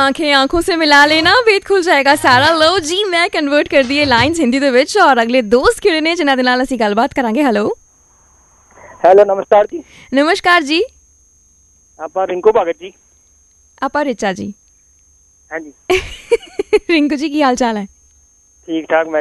आंखें आंखों से मिला लेना, वेद खुल जाएगा सारा। लो जी, मैं कन्वर्ट कर दिए लाइन्स हिंदी ਦੇ ਵਿੱਚ ਔਰ ਅਗਲੇ ਦੋਸਤ ਖਿੜੇ ਨੇ ਜਿਨ੍ਹਾਂ ਦੇ ਨਾਲ ਅਸੀਂ ਗੱਲਬਾਤ ਕਰਾਂਗੇ। ਹੈਲੋ ਹੈਲੋ, ਨਮਸਕਾਰ ਜੀ। ਨਮਸਕਾਰ ਜੀ। ਆਪਾਂ ਰਿੰਕੂ ਭਗਤ ਜੀ। ਆਪਾਂ ਰਿਚਾ ਜੀ। ਹਾਂਜੀ। ਰਿੰਕੂ ਜੀ, ਕੀ ਹਾਲ ਚਾਲ ਹੈ? ਠੀਕ ਠਾਕ।